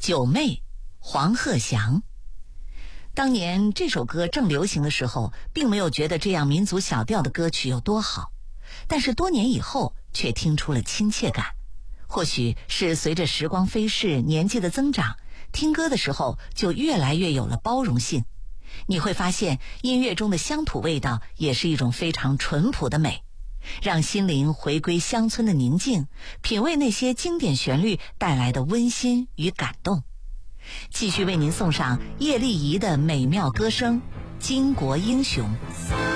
九妹黄鹤翔。当年这首歌正流行的时候，并没有觉得这样民族小调的歌曲有多好，但是多年以后却听出了亲切感。或许是随着时光飞逝，年纪的增长，听歌的时候就越来越有了包容性。你会发现音乐中的乡土味道也是一种非常淳朴的美，让心灵回归乡村的宁静，品味那些经典旋律带来的温馨与感动。继续为您送上叶丽仪的美妙歌声《巾帼英雄》。